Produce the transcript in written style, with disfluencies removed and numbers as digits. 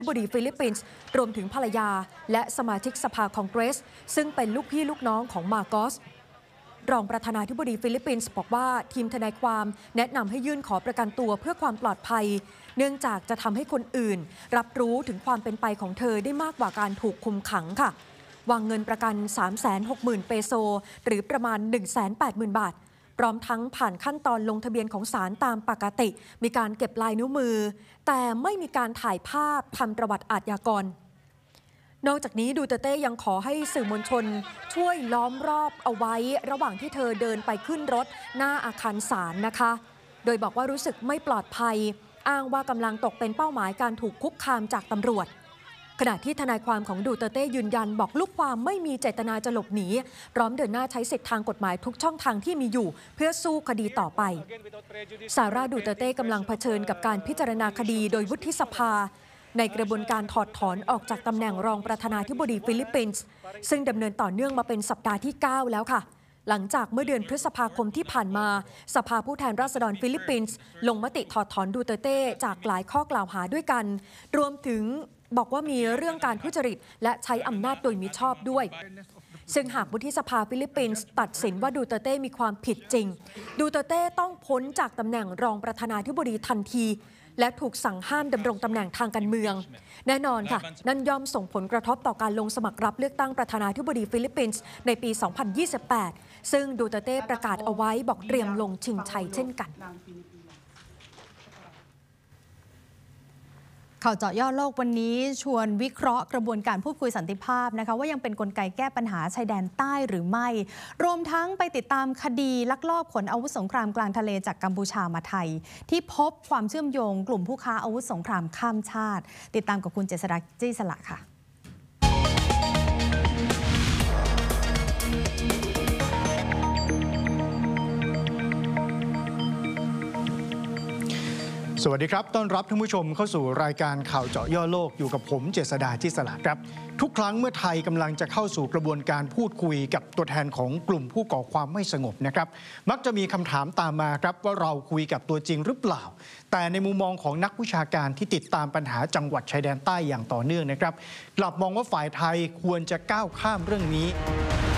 บดีฟิลิปปินส์รวมถึงภรรยาและสมาชิกสภาคองเกรสซึ่งเป็นลูกพี่ลูกน้องของมาโกสรองประธานาธิบดีฟิลิปปินส์บอกว่าทีมทนายความแนะนำให้ยื่นขอประกันตัวเพื่อความปลอดภัยเนื่องจากจะทำให้คนอื่นรับรู้ถึงความเป็นไปของเธอได้มากกว่าการถูกคุมขังค่ะวางเงินประกัน 360,000 เปโซหรือประมาณ 180,000 บาทพร้อมทั้งผ่านขั้นตอนลงทะเบียนของศาลตามปกติมีการเก็บลายนิ้วมือแต่ไม่มีการถ่ายภาพทำประวัติอาชญากรนอกจากนี้ดูเตอร์เต้ยังขอให้สื่อมวลชนช่วยล้อมรอบเอาไว้ระหว่างที่เธอเดินไปขึ้นรถหน้าอาคารศาลนะคะโดยบอกว่ารู้สึกไม่ปลอดภัยอ้างว่ากำลังตกเป็นเป้าหมายการถูกคุกคามจากตำรวจขณะที่ทนายความของดูเตอร์เต้ยืนยันบอกลูกความไม่มีเจตนาจะหลบหนีพร้อมเดินหน้าใช้สิทธิทางกฎหมายทุกช่องทางที่มีอยู่เพื่อสู้คดีต่อไปซาร่าดูเตอร์เต้กำลังเผชิญกับการพิจารณาคดีโดยวุฒิสภาในกระบวนการถอดถอนออกจากตำแหน่งรองประธานาธิบดีฟิลิปปินส์ซึ่งดำเนินต่อเนื่องมาเป็นสัปดาห์ที่ 9 แล้วค่ะหลังจากเมื่อเดือนพฤษภาคมที่ผ่านมาสภาผู้แทนราษฎรฟิลิปปินส์ลงมติถอดถอนดูเตอร์เต้จากหลายข้อกล่าวหาด้วยกันรวมถึงบอกว่ามีเรื่องการทุจริตและใช้อำนาจโดยมิชอบด้วยซึ่งหากวุฒิสภาฟิลิปปินส์ตัดสินว่าดูเตอร์เต้มีความผิดจริงดูเตอร์เต้ต้องพ้นจากตำแหน่งรองประธานาธิบดีทันทีและถูกสั่งห้ามดำรงตำแหน่งทางการเมืองแน่นอนค่ะนั่นย่อมส่งผลกระทบต่อการลงสมัครรับเลือกตั้งประธานาธิบดีฟิลิปปินส์ในปี 2028 ซึ่งดูเตอร์เต้ประกาศเอาไว้บอกเตรียมลงชิงชัยเช่นกันข่าวเจาะย่อโลกวันนี้ชวนวิเคราะห์กระบวนการพูดคุยสันติภาพนะคะว่ายังเป็นกลไกแก้ปัญหาชายแดนใต้หรือไม่รวมทั้งไปติดตามคดีลักลอบขนอาวุธสงครามกลางทะเลจากกัมพูชามาไทยที่พบความเชื่อมโยงกลุ่มผู้ค้าอาวุธสงครามข้ามชาติติดตามกับคุณเจษฎาจี้สละค่ะสวัสดีครับต้อนรับท่านผู้ชมเข้าสู่รายการข่าวเจาะย่อโลกอยู่กับผมเจษฎาจี้สละครับทุกครั้งเมื่อไทยกำลังจะเข้าสู่กระบวนการพูดคุยกับตัวแทนของกลุ่มผู้ก่อความไม่สงบนะครับมักจะมีคำถามตามมาครับว่าเราคุยกับตัวจริงหรือเปล่าแต่ในมุมมองของนักวิชาการที่ติดตามปัญหาจังหวัดชายแดนใต้อย่างต่อเนื่องนะครับกลับมองว่าฝ่ายไทยควรจะก้าวข้ามเรื่องนี้